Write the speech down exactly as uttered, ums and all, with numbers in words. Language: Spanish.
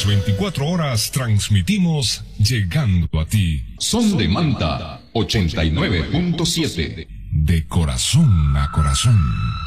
Las veinticuatro horas transmitimos llegando a ti. Son de Manta, ochenta y nueve punto siete. De corazón a corazón.